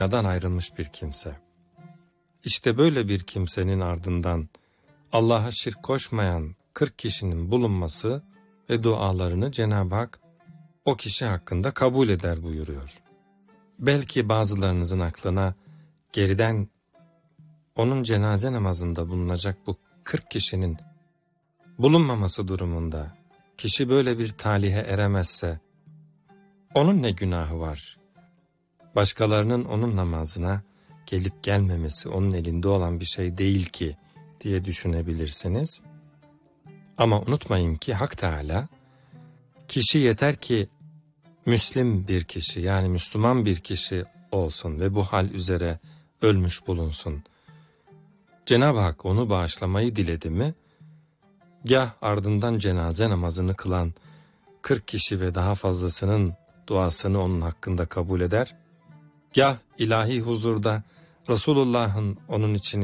dünyadan ayrılmış bir kimse. İşte böyle bir kimsenin ardından Allah'a şirk koşmayan 40 kişinin bulunması ve dualarını Cenab-ı Hak o kişi hakkında kabul eder buyuruyor. Belki bazılarınızın aklına geriden onun cenaze namazında bulunacak bu 40 kişinin bulunmaması durumunda kişi böyle bir talihe eremezse onun ne günahı var? Başkalarının onun namazına gelip gelmemesi onun elinde olan bir şey değil ki diye düşünebilirsiniz. Ama unutmayın ki Hak Teâlâ, kişi yeter ki Müslim bir kişi, yani Müslüman bir kişi olsun ve bu hal üzere ölmüş bulunsun. Cenab-ı Hak onu bağışlamayı diledi mi, gah ardından cenaze namazını kılan 40 kişi ve daha fazlasının duasını onun hakkında kabul eder, gah ilahi huzurda Resulullah'ın onun için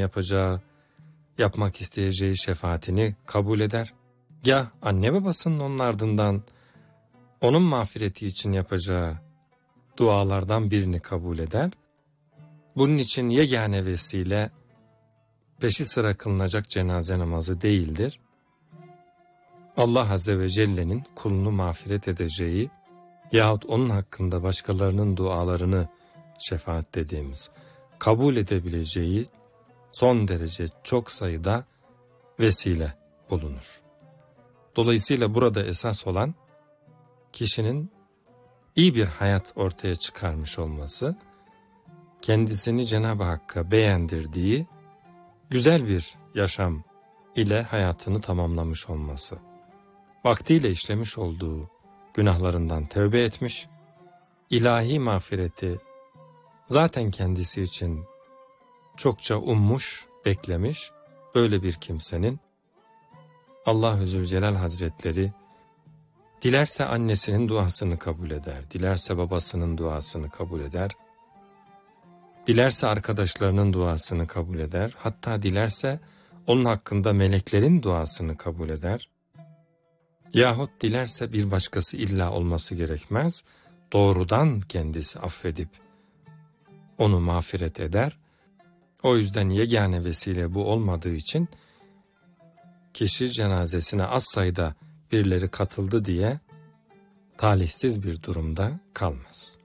yapmak isteyeceği şefaatini kabul eder, gah anne babasının onun ardından onun mağfireti için yapacağı dualardan birini kabul eder. Bunun için yegane vesile peşi sıra kılınacak cenaze namazı değildir. Allah Azze ve Celle'nin kulunu mağfiret edeceği yahut onun hakkında başkalarının dualarını şefaat dediğimiz kabul edebileceği son derece çok sayıda vesile bulunur. Dolayısıyla burada esas olan kişinin iyi bir hayat ortaya çıkarmış olması, kendisini Cenab-ı Hakk'a beğendirdiği güzel bir yaşam ile hayatını tamamlamış olması. Vaktiyle işlemiş olduğu günahlarından tövbe etmiş, ilahi mağfireti zaten kendisi için çokça ummuş, beklemiş, böyle bir kimsenin Allah-u Zülcelal Hazretleri dilerse annesinin duasını kabul eder, dilerse babasının duasını kabul eder, dilerse arkadaşlarının duasını kabul eder, hatta dilerse onun hakkında meleklerin duasını kabul eder. Yahut dilerse bir başkası illa olması gerekmez, doğrudan kendisi affedip onu mağfiret eder. O yüzden yegane vesile bu olmadığı için kişi cenazesine az sayıda birileri katıldı diye talihsiz bir durumda kalmaz.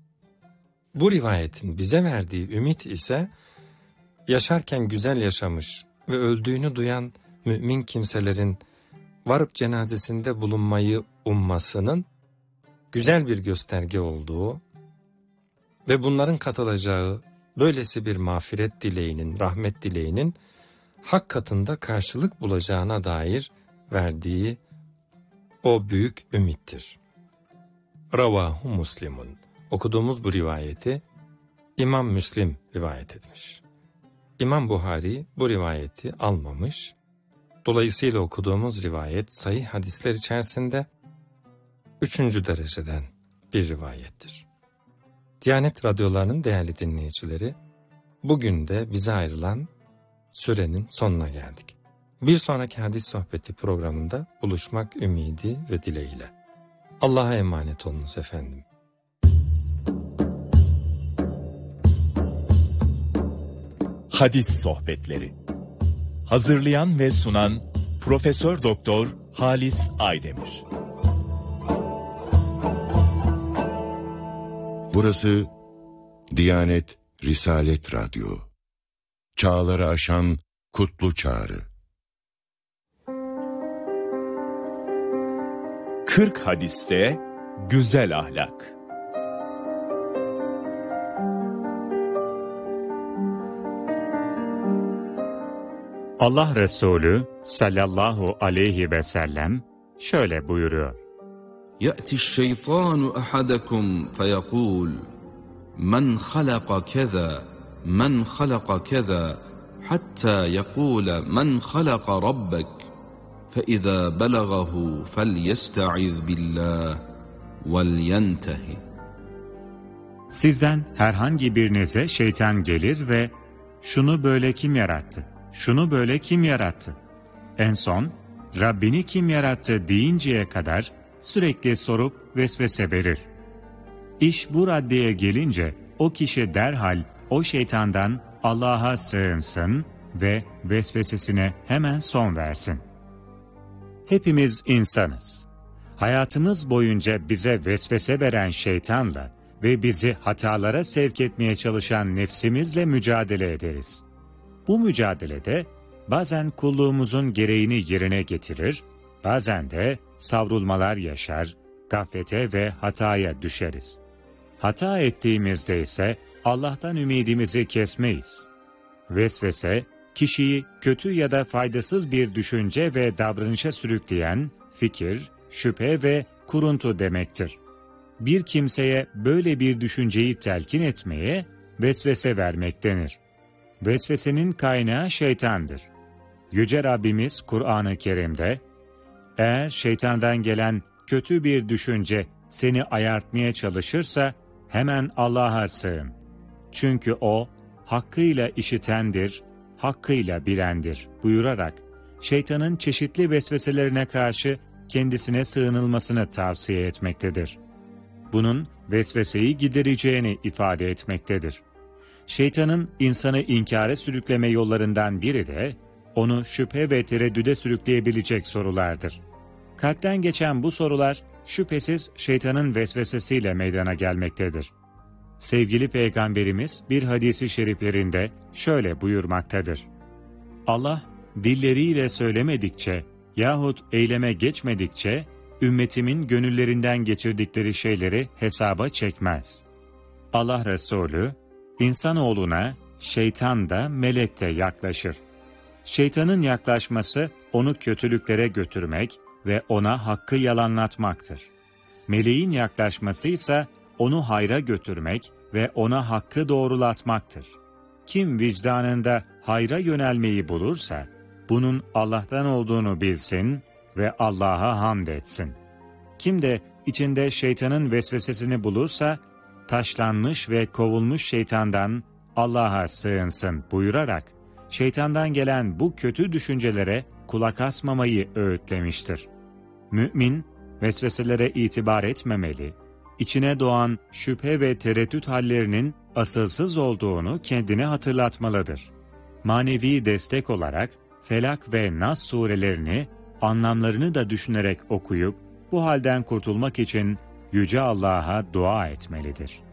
Bu rivayetin bize verdiği ümit ise yaşarken güzel yaşamış ve öldüğünü duyan mümin kimselerin varıp cenazesinde bulunmayı ummasının güzel bir gösterge olduğu ve bunların katılacağı böylesi bir mağfiret dileğinin, rahmet dileğinin hak katında karşılık bulacağına dair verdiği o büyük ümittir. Ravahu Muslimun. Okuduğumuz bu rivayeti İmam Müslim rivayet etmiş. İmam Buhari bu rivayeti almamış. Dolayısıyla okuduğumuz rivayet sahih hadisler içerisinde 3. dereceden bir rivayettir. Diyanet radyolarının değerli dinleyicileri, bugün de bize ayrılan sürenin sonuna geldik. Bir sonraki hadis sohbeti programında buluşmak ümidi ve dileğiyle. Allah'a emanet olunuz efendim. Hadis sohbetleri. Hazırlayan ve sunan Profesör Doktor Halis Aydemir. Burası Diyanet Risalet Radyo. Çağları aşan kutlu çağrı. 40 hadiste güzel ahlak. Allah Resulü sallallahu aleyhi ve sellem şöyle buyuruyor. يأتي الشيطان أحدكم فيقول من خلق كذا من خلق كذا حتى يقول من خلق ربك فإذا بلغه فليستعذ بالله ولينتهي. Sizden herhangi birinize şeytan gelir ve şunu böyle kim yarattı? Şunu böyle kim yarattı? En son Rabbini kim yarattı deyinceye kadar sürekli sorup vesvese verir. İş bu raddeye gelince o kişi derhal o şeytandan Allah'a sığınsın ve vesvesesine hemen son versin. Hepimiz insanız. Hayatımız boyunca bize vesvese veren şeytanla ve bizi hatalara sevk etmeye çalışan nefsimizle mücadele ederiz. Bu mücadelede bazen kulluğumuzun gereğini yerine getirir, bazen de savrulmalar yaşar, gaflete ve hataya düşeriz. Hata ettiğimizde ise Allah'tan ümidimizi kesmeyiz. Vesvese, kişiyi kötü ya da faydasız bir düşünce ve davranışa sürükleyen fikir, şüphe ve kuruntu demektir. Bir kimseye böyle bir düşünceyi telkin etmeye vesvese vermek denir. Vesvesenin kaynağı şeytandır. Yüce Rabbimiz Kur'an-ı Kerim'de, eğer şeytandan gelen kötü bir düşünce seni ayartmaya çalışırsa hemen Allah'a sığın. Çünkü O, hakkıyla işitendir, hakkıyla bilendir buyurarak şeytanın çeşitli vesveselerine karşı kendisine sığınılmasını tavsiye etmektedir. Bunun vesveseyi gidereceğini ifade etmektedir. Şeytanın insanı inkara sürükleme yollarından biri de onu şüphe ve tereddüde sürükleyebilecek sorulardır. Kalpten geçen bu sorular şüphesiz şeytanın vesvesesiyle meydana gelmektedir. Sevgili Peygamberimiz bir hadisi şeriflerinde şöyle buyurmaktadır. Allah dilleriyle söylemedikçe yahut eyleme geçmedikçe ümmetimin gönüllerinden geçirdikleri şeyleri hesaba çekmez. Allah Resulü, insanoğluna şeytan da melek de yaklaşır. Şeytanın yaklaşması onu kötülüklere götürmek ve ona hakkı yalanlatmaktır. Meleğin yaklaşması ise onu hayra götürmek ve ona hakkı doğrulatmaktır. Kim vicdanında hayra yönelmeyi bulursa, bunun Allah'tan olduğunu bilsin ve Allah'a hamd etsin. Kim de içinde şeytanın vesvesesini bulursa, taşlanmış ve kovulmuş şeytandan Allah'a sığınsın buyurarak, şeytandan gelen bu kötü düşüncelere kulak asmamayı öğütlemiştir. Mümin, vesveselere itibar etmemeli, içine doğan şüphe ve tereddüt hallerinin asılsız olduğunu kendine hatırlatmalıdır. Manevi destek olarak Felak ve Nas surelerini, anlamlarını da düşünerek okuyup, bu halden kurtulmak için Yüce Allah'a dua etmelidir.